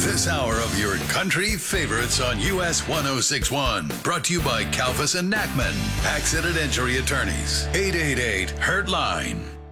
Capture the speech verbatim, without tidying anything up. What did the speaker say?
This hour of your country favorites on U S one oh six point one. Brought to you by Kalfas and Nachman. Accident Injury Attorneys. eight eight eight, Hurt Line.